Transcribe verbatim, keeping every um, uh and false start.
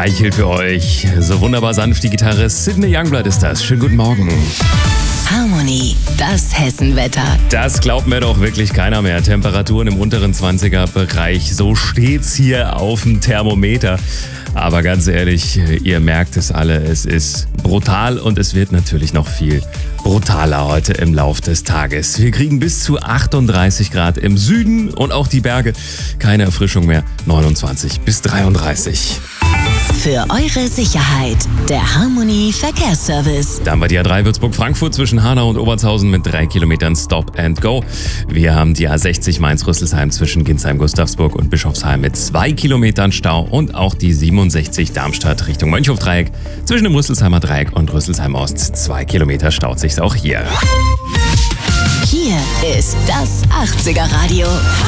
streichelt für euch. So wunderbar sanft die Gitarre. Sydney Youngblood ist das. Schönen guten Morgen. Harmony, das Hessenwetter. Das glaubt mir doch wirklich keiner mehr. Temperaturen im unteren zwanziger-Bereich. So steht's hier auf dem Thermometer. Aber ganz ehrlich, ihr merkt es alle, es ist brutal und es wird natürlich noch viel brutaler heute im Lauf des Tages. Wir kriegen bis zu achtunddreißig Grad im Süden und auch die Berge. Keine Erfrischung mehr, neunundzwanzig bis dreiunddreißig. Für eure Sicherheit, der Harmony Verkehrsservice. Da haben wir die A drei Würzburg-Frankfurt zwischen Hanau und Obertshausen mit drei Kilometern Stop and Go. Wir haben die A sechzig Mainz-Rüsselsheim zwischen Ginsheim-Gustavsburg und Bischofsheim mit zwei Kilometern Stau und auch die siebenundsechzig Darmstadt Richtung Mönchhof-Dreieck zwischen dem Rüsselsheimer Dreieck und Rüsselsheim-Ost. Zwei Kilometer staut sich's auch hier. Hier ist das achtziger Radio.